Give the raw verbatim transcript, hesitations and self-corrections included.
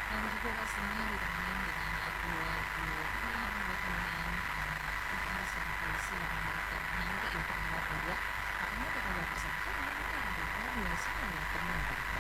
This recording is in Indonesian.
Dan juga pastinya ditemenin dengan lagu-lagu tenang buat nemenin, eee, aktivitas yang puisi yang menghibur nanti ya, tanggal dua puluh dua, makanya tetaplah bersama kami di Radio Sinar Pengantar.